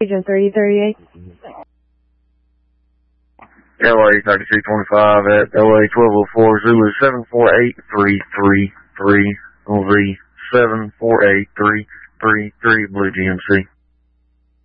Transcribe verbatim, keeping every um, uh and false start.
Agent thirty thirty-eight. L A thirty-two twenty-five at L A twelve oh four, Zulu seven four eight three three three, Z seven four eight three three three, Blue G M C.